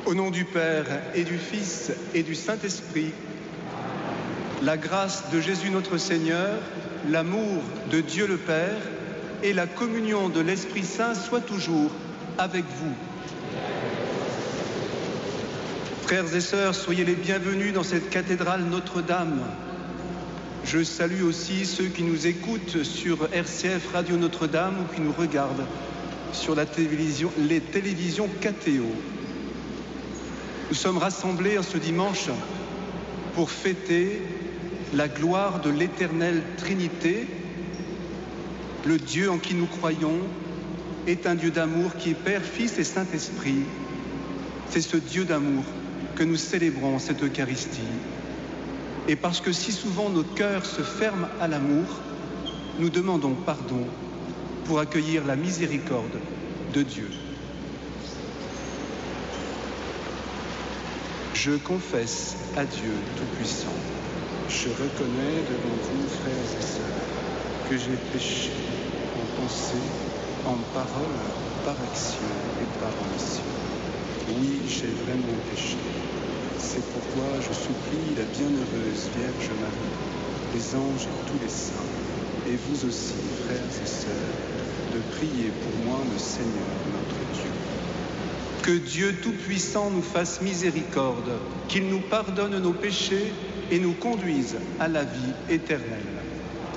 Au nom du Père et du Fils et du Saint-Esprit, la grâce de Jésus notre Seigneur, l'amour de Dieu le Père et la communion de l'Esprit Saint soient toujours avec vous. Frères et sœurs, soyez les bienvenus dans cette cathédrale Notre-Dame. Je salue aussi ceux qui nous écoutent sur RCF Radio Notre-Dame ou qui nous regardent sur les télévisions KTO. Nous sommes rassemblés en ce dimanche pour fêter la gloire de l'éternelle Trinité. Le Dieu en qui nous croyons est un Dieu d'amour qui est Père, Fils et Saint-Esprit. C'est ce Dieu d'amour que nous célébrons cette Eucharistie. Et parce que si souvent nos cœurs se ferment à l'amour, nous demandons pardon pour accueillir la miséricorde de Dieu. Je confesse à Dieu Tout-Puissant. Je reconnais devant vous, frères et sœurs, que j'ai péché en pensée, en parole, par action et par omission. Oui, j'ai vraiment péché. C'est pourquoi je supplie la bienheureuse Vierge Marie, les anges et tous les saints, et vous aussi, frères et sœurs, de prier pour moi le Seigneur notre Dieu. Que Dieu Tout-Puissant nous fasse miséricorde, qu'il nous pardonne nos péchés et nous conduise à la vie éternelle.